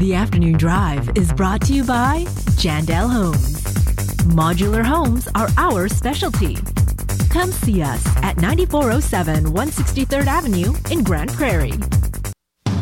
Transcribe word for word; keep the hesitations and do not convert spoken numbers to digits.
The afternoon drive is brought to you by Jandel Homes. Modular homes are our specialty. Come see us at ninety-four oh seven one sixty-third Avenue in Grand Prairie.